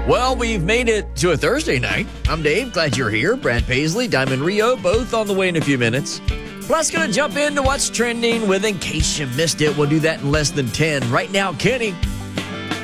Well, we've made it to a Thursday night. I'm Dave. Glad you're here. Brad Paisley, Diamond Rio, both on the way in a few minutes. Plus, going to jump into what's trending with In Case You Missed It. We'll do that in less than 10. Right now, Kenny,